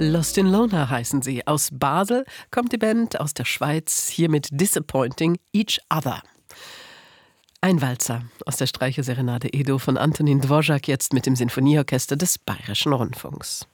Lost in Lona heißen sie. Aus Basel kommt die Band, aus der Schweiz, hier mit Disappointing Each Other. Ein Walzer aus der Streicherserenade Edo von Antonín Dvořák, jetzt mit dem Sinfonieorchester des Bayerischen Rundfunks.